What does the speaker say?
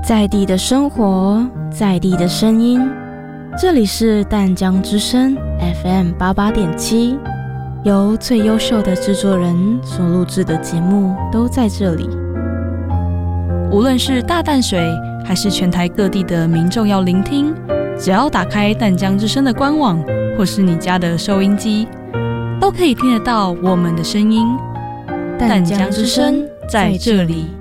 在地的生活，在地的声音，这里是淡江之声 FM 88.7，由最优秀的制作人所录制的节目都在这里。 无论是大淡水还是全台各地的民众要聆听，只要打开淡江之声的官网或是你家的收音机，都可以听得到我们的声音。淡江之声在这里。